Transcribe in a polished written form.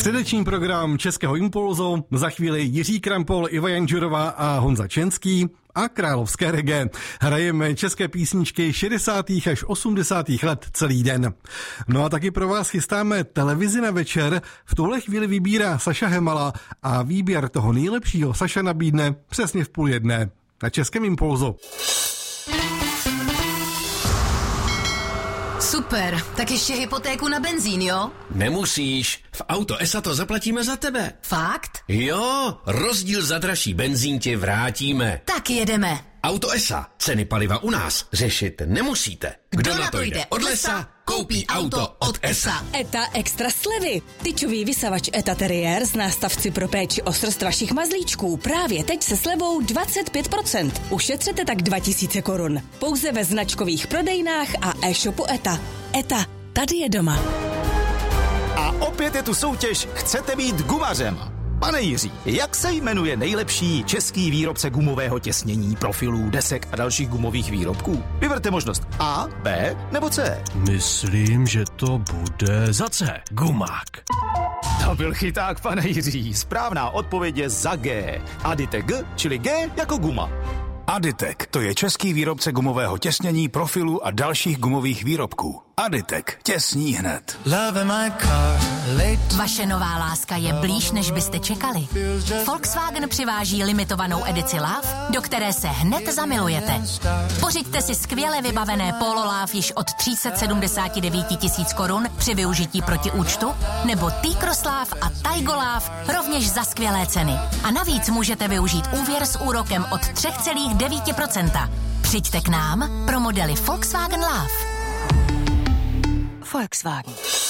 Středeční program Českého impulzu, za chvíli Jiří Krampol, Iva Janžurová a Honza Čenský a královské reggae. Hrajeme české písničky 60. až 80. let celý den. No a taky pro vás chystáme televizi na večer. V tuhle chvíli vybírá Saša Hemala a výběr toho nejlepšího Saša nabídne přesně v 12:30 na Českém impulzu. Super, tak ještě hypotéku na benzín, jo? Nemusíš, v Auto ESA to zaplatíme za tebe. Fakt? Jo, rozdíl za dražší benzín ti vrátíme. Tak jedeme. Auto ESA, ceny paliva u nás řešit nemusíte. Kdo na to jde od lesa, koupí auto od ESA. ETA extra slevy. Tyčový vysavač ETA Terrier s nástavci pro péči o srst vašich mazlíčků právě teď se slevou 25%. Ušetřete tak 2000 korun. Pouze ve značkových prodejnách a e-shopu ETA. ETA, tady je doma. A opět je tu soutěž Chcete být gumařem. Pane Jiří, jak se jmenuje nejlepší český výrobce gumového těsnění, profilů, desek a dalších gumových výrobků? Vyberte možnost A, B nebo C. Myslím, že to bude za C. Gumák. To byl chyták, pane Jiří. Správná odpověď je za G. Aditek G, čili G jako guma. Aditek, to je český výrobce gumového těsnění, profilu a dalších gumových výrobků. Aditek, těsní hned. Vaše nová láska je blíž, než byste čekali. Volkswagen přiváží limitovanou edici Love, do které se hned zamilujete. Pořiďte si skvěle vybavené Polo Love již od 379 000 korun při využití proti účtu, nebo T-Cross Love a Taigo Love rovněž za skvělé ceny. A navíc můžete využít úvěr s úrokem od 3,9%. Přijďte k nám pro modely Volkswagen Love. Volkswagen.